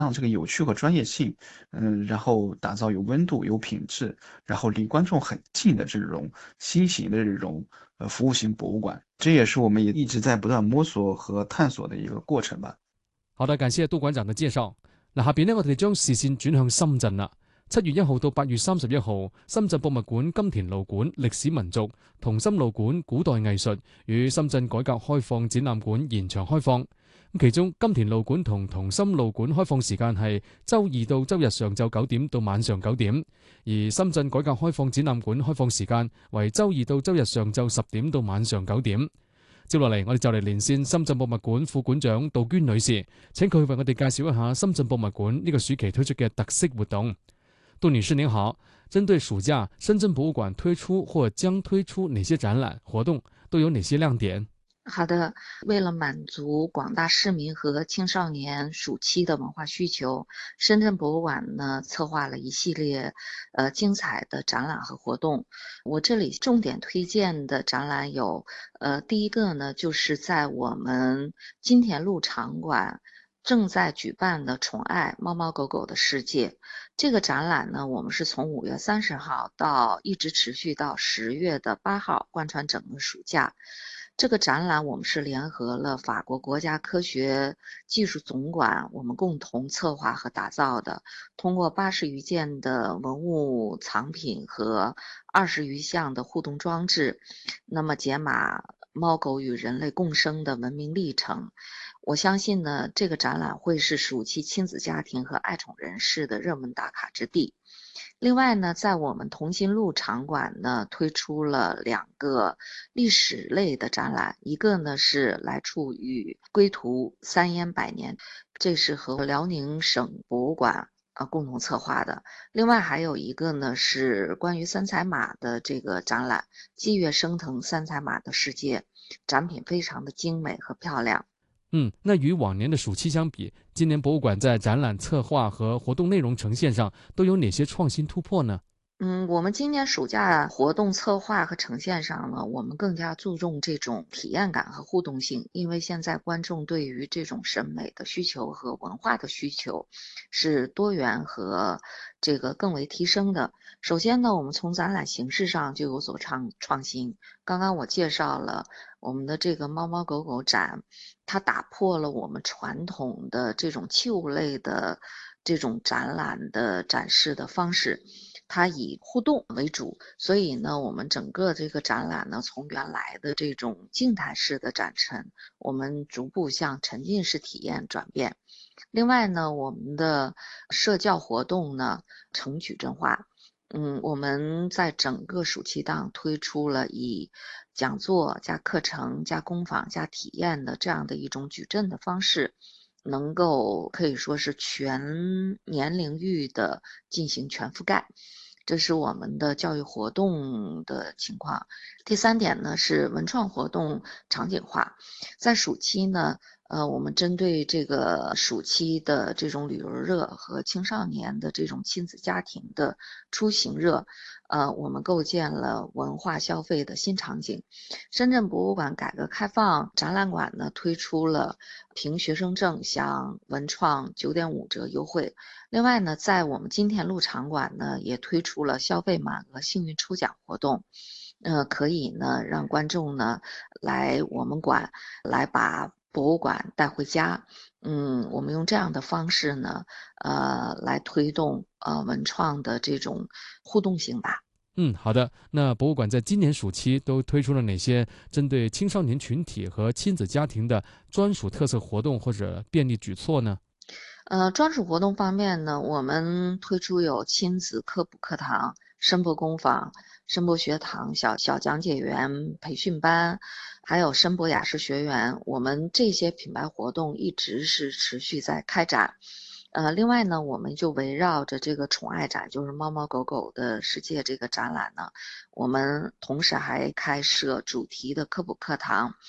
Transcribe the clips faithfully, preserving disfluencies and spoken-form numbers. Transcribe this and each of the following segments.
让这个有趣和专业性，嗯，然后打造有温度、有品质，然后离观众很近的这种新型的这种呃服务型博物馆，这也是我们也一直在不断摸索和探索的一个過程吧。 好的，感謝杜館長嘅介紹。嗱，下邊呢，我哋將視線轉向深圳啦。七月一號到八月三十一號，深圳博物館金田路館歷史民族、同心路館古代藝術與深圳改革開放展覽館延長開放。其中金田路館同同心路館開放時間係周二到周日上晝九點到晚上九點，而深圳改革開放展覽館開放時間為周二到周日上晝十點到晚上九點。接落嚟，我哋就嚟連線深圳博物館副館長杜娟女士，請佢為我哋介紹一下深圳博物館呢個暑期推出嘅特色活動。杜女士您好，針對暑假，深圳博物館推出或將推出哪些展覽活動，都有哪些亮點？ 好的，为了满足广大市民和青少年暑期的文化需求，深圳博物馆呢策划了一系列呃精彩的展览和活动。我这里重点推荐的展览有，呃，第一个呢就是在我们金田路场馆正在举办的宠爱猫猫狗狗的世界。这个展览呢，我们是从五月三十号到一直持续到十月的八号，贯穿整个暑假。这个展览我们是联合了法国国家科学技术总馆，我们共同策划和打造的。通过八十余件的文物藏品和二十余项的互动装置，那么解码猫狗与人类共生的文明历程。我相信呢，这个展览会是暑期亲子家庭和爱宠人士的热门打卡之地。另外呢，在我们同心路场馆呢，推出了两个历史类的展览，一个呢是来处与归途三烟百年，这是和辽宁省博物馆呃共同策划的。另外还有一个呢是关于三彩马的这个展览，霁月升腾三彩马的世界，展品非常的精美和漂亮。 嗯，那与往年的暑期相比，今年博物馆在展览策划和活动内容呈现上都有哪些创新突破呢？ 嗯，我们今年暑假活动策划和呈现上呢，我们更加注重这种体验感和互动性，因为现在观众对于这种审美的需求和文化的需求是多元和这个更为提升的。首先呢，我们从展览形式上就有所创创新。刚刚我介绍了我们的这个猫猫狗狗展，它打破了我们传统的这种器物类的这种展览的展示的方式。它以互动为主，所以呢，我们整个这个展览呢，从原来的这种静态式的展陈，我们逐步向沉浸式体验转变。另外呢，我们的社教活动呢，成矩阵化。嗯，我们在整个暑期档推出了以讲座加课程加工坊加体验的这样的一种矩阵的方式，能够可以说是全年龄域的进行全覆盖。这是我们的教育活动的情况。第三点呢是文创活动场景化，在暑期呢，呃，我们针对这个暑期的这种旅游热和青少年的这种亲子家庭的出行热，呃，我们构建了文化消费的新场景。深圳博物馆改革开放展览馆呢推出了凭学生证享文创九点五折优惠。另外呢，在我们金田路场馆呢，也推出了消费满额幸运抽奖活动，呃，可以呢让观众呢来我们馆来把博物馆带回家。嗯，我们用这样的方式呢，呃，来推动呃文创的这种互动性吧。 嗯，好的。那博物馆在今年暑期都推出了哪些针对青少年群体和亲子家庭的专属特色活动或者便利举措呢？ 呃，专属活动方面呢，我们推出有亲子科普课堂、声波工坊、声波学堂、小小讲解员培训班，还有声波雅士学员。我们这些品牌活动一直是持续在开展。呃，另外呢，我们就围绕着这个宠爱展，就是猫猫狗狗的世界这个展览呢，我们同时还开设主题的科普课堂，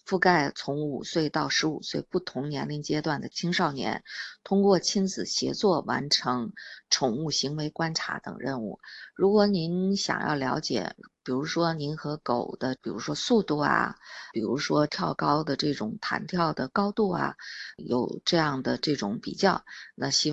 覆盖从五岁到十五岁不同年龄阶段的青少年，通过亲子协作完成宠物行为观察等任务。如果您想要了解，比如说您和狗的，比如说速度啊，比如说跳高的这种弹跳的高度啊，有这样的这种比较，那希望